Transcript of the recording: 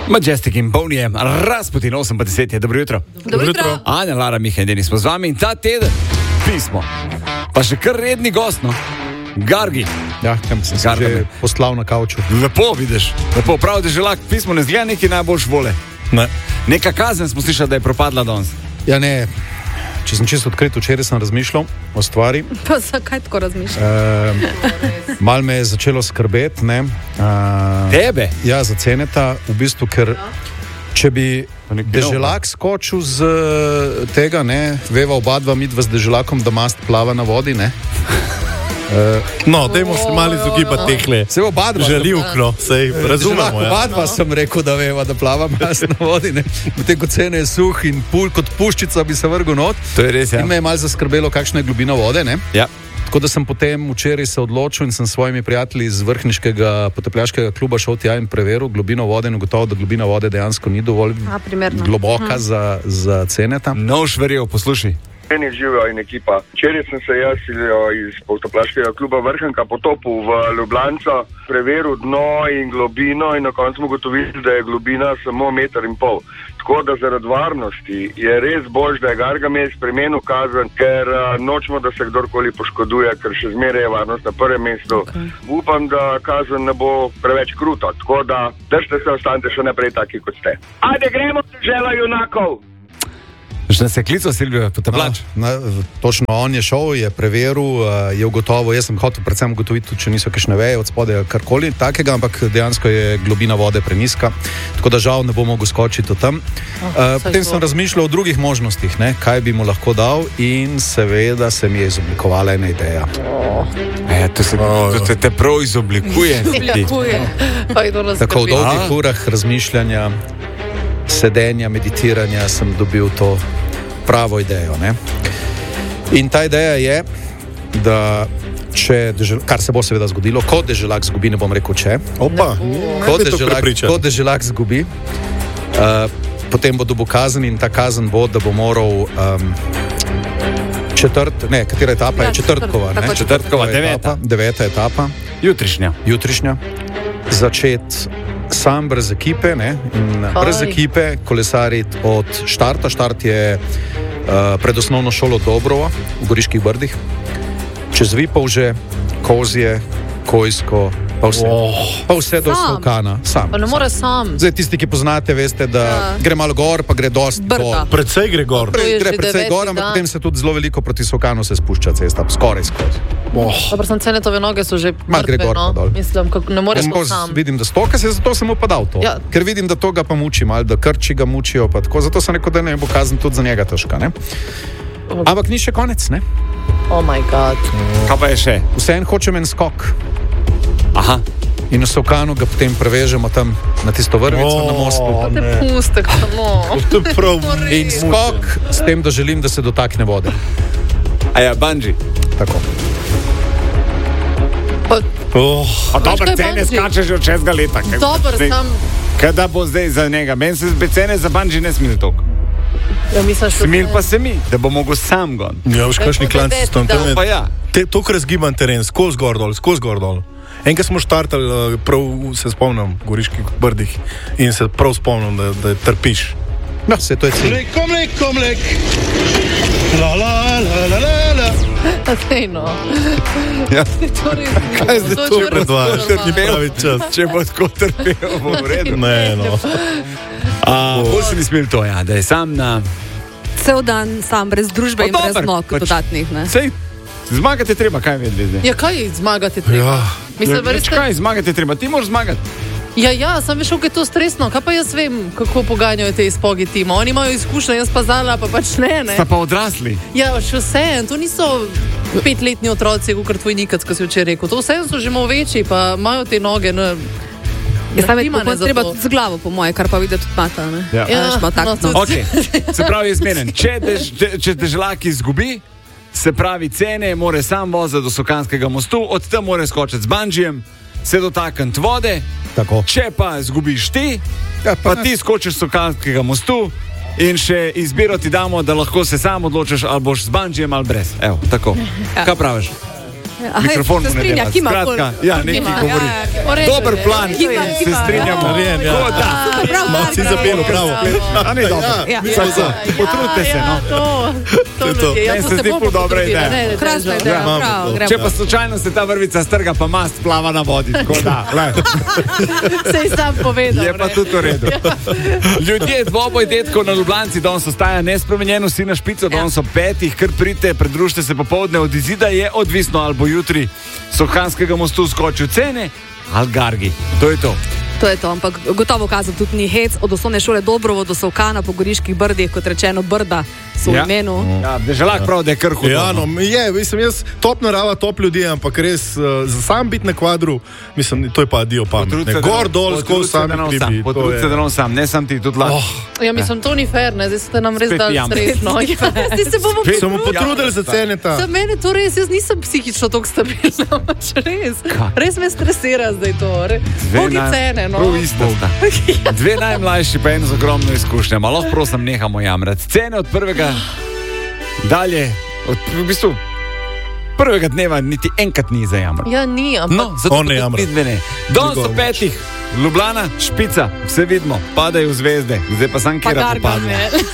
Majestic in Bonije, Rasputin 8:10 je, dobro jutro. Dobro jutro. Anja, Lara, Miha in Denis smo z vami in ta teden pismo. Pa še kar redni gost, no? Gargi. Ja, tam sem se že poslal na kavču. Lepo vidiš, lepo, prav, da že lahko pismo ne zgleda neki najboljš vole. Ne. Neka kazen smo slišali, da je propadla danes. Ja, ne, če sem čisto odkrit, včeraj sem razmišljal o stvari. Pa zakaj tako razmišljaš? Mal me je začelo skrbeti, ne. Tebe? Ja, za Ceneta, v bistvu, ker če bi Deželak skočil z tega, ne, veva oba dva midva z Deželakom, da mast plava na vodi, ne. No, dajmo se malo izogibati tehle. Se oba dva žaljivkno, sej razumemo. Ja. Oba dva sem rekel, da veva, da plava mast na vodi, ne. Potem, ko Cene je suh in kot puščica bi se vrgel not. To je res, ja. In me je malo zaskrbelo, kakšna je globina vode, ne. Ja. Tako da sem potem včeraj se odločil in sem s svojimi prijatelji iz vrhniškega potapljaškega kluba šel tja in preveril globino vode in ugotovil, da globina vode dejansko ni dovolj globoka za Ceneta. No, šverjev, poslušaj. Meni živijo in ekipa. Včeraj sem se jaz iz potapljaškega kluba Vrhnika potopil v Ljubljanco, preveril dno in globino in na koncu smo ugotovili, da je globina samo 1,5 metra. Tako da zaradi varnosti je res boljš, da je Gargamel spremenil kazen, ker nočemo, da se kdorkoli poškoduje, ker še zmeraj je varnost na prvem mestu. Okay. Upam, da kazen ne bo preveč kruta, tako da držite se, ostanite še naprej taki, kot ste. Ajde, gremo dežela junakov! Že nas je klical Silvio Potapljač? Točno, on je šel, je preveril, je ugotovil, jaz sem hotel predvsem ugotoviti, če niso kakšne veje od spodaj karkoli takega, ampak dejansko je globina vode preniska, tako da žal ne bo mogel skočiti od tam. Potem sem razmišljal o drugih možnostih, ne, kaj bi mu lahko dal in seveda se mi je izoblikovala ena ideja. To te prav izoblikuje. Tako v dolgih urah razmišljanja, sedenja, meditiranja sem dobil to pravo idejo, ne? In ta ideja je, da če kar se bo seveda zgodilo, ko Deželak zgubi, ne bom rekel če, ko Deželak zgubi, potem bo dobil kazen in ta kazen bo, da bo moral katera etapa je? Četrtkova, deveta etapa. Jutrišnja. Začeti sam brez ekipe, ne? In brez ekipe kolesariti od štarta. Štart je pred osnovno šolo Dobrova v Goriških Brdih, čez Vipavže, Kozje, Kojsko, pa vse do Slovkana, sam. Pa ne more sam. Zdaj tisti, ki poznate, veste, da gre malo gor, pa gre dosti bolj. Predvsej gre gor. Gre predvsej gor, ampak potem se tudi zelo veliko proti Slovkanu se spušča cesta, skoraj skozi. Dobro, sem Cenetove noge so že mrtve, no. Mislim, ne moreš sam. Vidim, da stoka se, zato sem mu pa dal to. Ja. Ker vidim, da to ga pa muči malo, da krči ga mučijo, pa tako. Zato sem rekel, da ne bo kazen tudi za njega težka, ne. Ampak ni še konec, ne. Oh my god. Kaj pa je še? Vseeno hočem en skok. Aha. In v Slovkanu ga potem prevežemo tam na tisto vrvico na mostu. Pustek, In skok s tem, da želim, da se dotakne vode. A ja, bungee. Tako. Dober, Cene skače že od 6 leta. Dober, sam. Kada bo zdaj za njega? Meni se Cene za bungee ne smil toliko. Ja, smil pa se mi, da bo mogel sam gon. Ja, veš, kakšni klanci s tem. Pa ja. To, kar razgiban teren, skozi gor dol. Enkrat smo štartali, prav se spomnim, v Goriških Brdih in se prav spomnim, da trpiš. No, se to je cilj. Mlek. La. Sej no. Ja. Kaj zdaj to predvajaš? Ni pravi čas. Če bo tako trpel, bo v redu. Ne, no. Bolj se mi smil to, ja, da je sam na... Cel dan sam, brez družbe in brez nog dodatnih, ne? Sej, zmagati treba, kaj vedeli zdaj? Ja, kaj zmagati treba? Kaj zmagati treba? Ti moraš zmagati. Ja, sem veš, kako je to stresno. Kaj pa jaz vem, kako poganjajo te izpogi tima? Oni imajo izkušnje, jaz pa zala, pa pač ne. Sta pa odrasli. Ja, še vseeno, to niso 5-letni otroci, kot tvoj Nikac, ko si včeraj rekel. To vseeno so že malo večji, pa imajo te noge, ne. Treba tudi z glavo, po moje, kar pa vidi tudi mata, ne? Ok, se pravi izmenen. Če Deželak izgubi, se pravi Cene, more sam voziti do Sokanskega mostu, od tam more skočiti z bungeejem, se dotakniti vode. Tako. Če pa izgubiš ti, pa ti skočiš s Sokanskega mostu in še izbiro ti damo, da lahko se sam odločiš, ali boš z bungeejem ali brez. Evo, tako. Kaj praviš? Mikrofon mu ne dela. Skratka, ja, nekaj govori. Dober plan, se strinjamo. Malo si zapelo pravo. A ne dobro. Potrudite se, no. To je se zdi ful dobra ideja. Krasna ideja. Če pa slučajno se ta vrvica strga, pa mast plava na vodi. Tako da, Sej sam povedal. Je pa tudi v redu. Ljudje, dvoboj detkov na Ljubljanci, danes ostaja nespremenjeno, vsi na špico, danes so 5, kar pridite, pridružite se popoldne, od izida je odvisno, ali bo jutri Sokanskega mostu skočil cene, ali Gargi. To je to. To je to, ampak gotovo kazal tudi ni hec, od osnovne šole Dobrovo do Solkana po Goriških brdih, kot rečeno, Brda so v imenu. Ja, Deželak prav, da je kar hudo. Ja, no, mislim, jaz top narava, top ljudi, ampak res za sam biti na kvadru, mislim, to je pa dio pamet. Gor, dol, skozi sam hribi. Potrud se denom sam, ne sam ti, tudi lahko. Ja, mislim, to ni fair, ne, zdaj ste nam res dali stresno. Se bomo potrudili za ceneta. Za mene to res, jaz nisem psihično toliko stabilna, res. Res me stresira zdaj to. Bogi cene, no. Prav isto sta. Dve najmlajši pa eno z ogromno izkušnjama. Lahko prosim, nehamo jamrati. Cene od prvega dalje, v bistvu prvega dneva niti enkrat ni za jamrati. Ja, ni, ampak... No, zato tudi ne. Danes so 5, Ljubljana, špica, vse vidimo, padajo zvezde, zdaj pa sam kjera popadne.